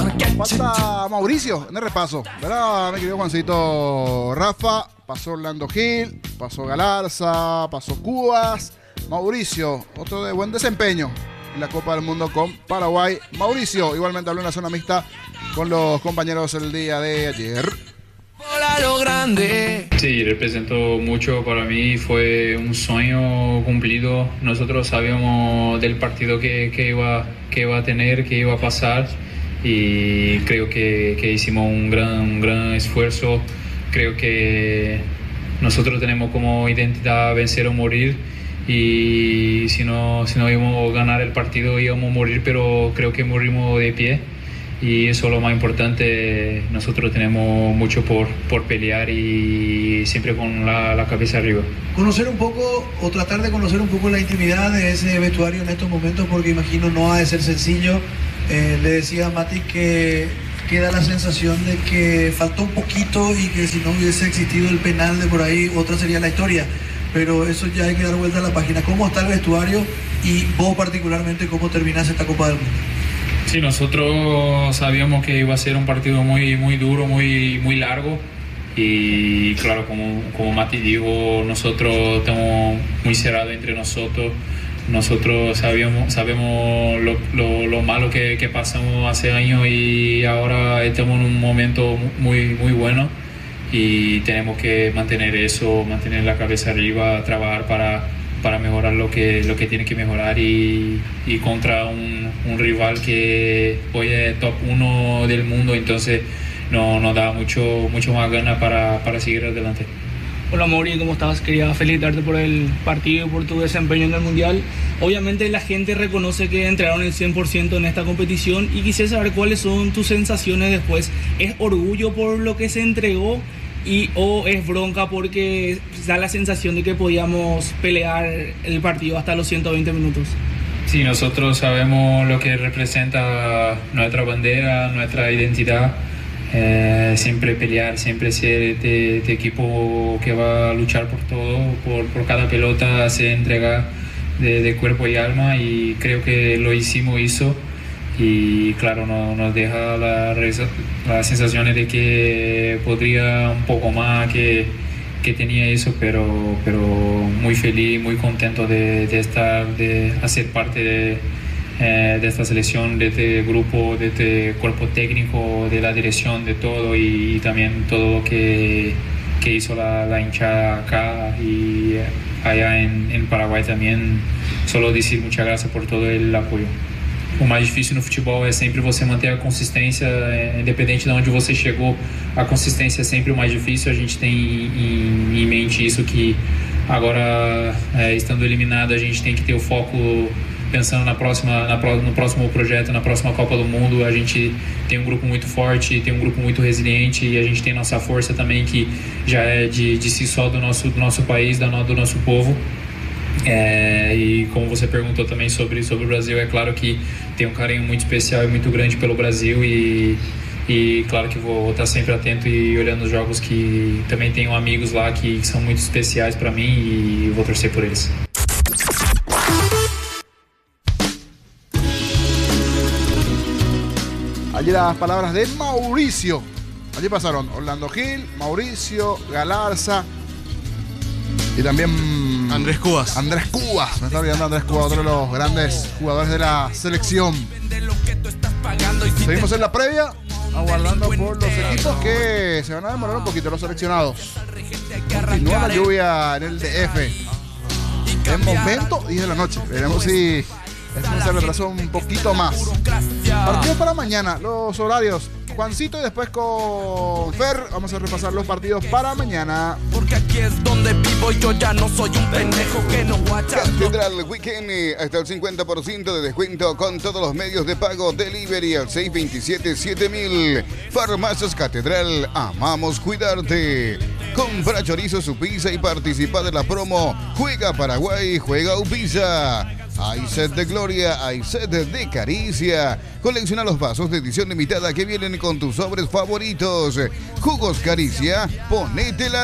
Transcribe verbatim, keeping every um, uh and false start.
Falta Mauricio en el repaso, ¿verdad, mi querido Juancito? Rafa, pasó Orlando Gil, pasó Galarza, pasó Cubas. Mauricio, otro de buen desempeño en la Copa del Mundo con Paraguay. Mauricio igualmente habló en la zona mixta con los compañeros el día de ayer. Sí, representó mucho para mí, fue un sueño cumplido. Nosotros sabíamos del partido que, que, iba, que iba a tener, que iba a pasar, y creo que, que hicimos un gran, un gran esfuerzo. Creo que nosotros tenemos como identidad vencer o morir, y si no, si no íbamos a ganar el partido íbamos a morir, pero creo que morimos de pie. Y eso es lo más importante. Nosotros tenemos mucho por, por pelear y siempre con la, la cabeza arriba. Conocer un poco o tratar de conocer un poco la intimidad de ese vestuario en estos momentos, porque imagino no ha de ser sencillo. Eh, le decía a Mati que queda la sensación de que faltó un poquito y que si no hubiese existido el penal de por ahí, otra sería la historia. Pero eso ya hay que dar vuelta a la página. ¿Cómo está el vestuario y vos particularmente cómo terminás esta Copa del Mundo? Sí, nosotros sabíamos que iba a ser un partido muy, muy duro, muy, muy largo, y claro, como, como Mati dijo, nosotros estamos muy cerrados entre nosotros. Nosotros sabíamos, sabemos lo, lo, lo malo que, que pasamos hace años, y ahora estamos en un momento muy, muy bueno, y tenemos que mantener eso, mantener la cabeza arriba, trabajar para para mejorar lo que, lo que tiene que mejorar, y, y contra un, un rival que hoy es top uno del mundo, entonces no, nos da mucho, mucho más ganas para, para seguir adelante. Hola Mauri, ¿cómo estás? Quería felicitarte por el partido y por tu desempeño en el Mundial. Obviamente la gente reconoce que entregaron el cien por ciento en esta competición, y quisiera saber cuáles son tus sensaciones después. ¿Es orgullo por lo que se entregó y o es bronca porque da la sensación de que podíamos pelear el partido hasta los ciento veinte minutos? Sí, nosotros sabemos lo que representa nuestra bandera, nuestra identidad. Eh, siempre pelear, siempre ser este, este equipo que va a luchar por todo, por, por cada pelota, se entrega de, de cuerpo y alma, y creo que lo hicimos eso. Y claro, no, nos deja la, la sensación de que podría un poco más, que, que tenía eso, pero, pero muy feliz, muy contento de, de estar, de hacer parte de, eh, de esta selección, de este grupo, de este cuerpo técnico, de la dirección, de todo, y, y también todo lo que, que hizo la, la hinchada acá y allá en, en Paraguay también. Solo decir muchas gracias por todo el apoyo. O mais difícil no futebol é sempre você manter a consistência, é, independente de onde você chegou, a consistência é sempre o mais difícil. A gente tem em, em mente isso, que agora, é, estando eliminado, a gente tem que ter o foco pensando na próxima, na, no próximo projeto, na próxima Copa do Mundo. A gente tem um grupo muito forte, tem um grupo muito resiliente, e a gente tem nossa força também, que já é de, de si só do nosso, do nosso país, da, do nosso povo. É, e como você perguntou também sobre, sobre o Brasil, é claro que tem um carinho muito especial e muito grande pelo Brasil, e, e claro que vou, vou estar sempre atento e olhando os jogos, que também tenho amigos lá que, que são muito especiais para mim, e vou torcer por eles. Allí las palabras de Mauricio. Allí pasaron Orlando Gil, Mauricio, Galarza y también Andrés Cubas. Andrés Cubas, me está olvidando Andrés Cubas, otro de los grandes jugadores de la selección. Seguimos en la previa, aguardando por los equipos que se van a demorar un poquito, los seleccionados. Continúa la lluvia en el D F. De momento, diez de la noche. Veremos si esto se retrasó un poquito más. Partidos para mañana, los horarios. Juancito y después con Fer vamos a repasar los partidos para mañana. Porque aquí es donde vivo, yo ya no soy un pendejo que no guacha. Catedral Weekend, hasta el cincuenta por ciento de descuento con todos los medios de pago. Delivery al seis dos siete siete mil. Farmacias Catedral, amamos cuidarte. Compra chorizo su pizza y participa de la promo Juega Paraguay, juega Upisa. Hay sed de gloria, hay sed de caricia. Colecciona los vasos de edición limitada que vienen con tus sobres favoritos. Jugos Caricia, ponétela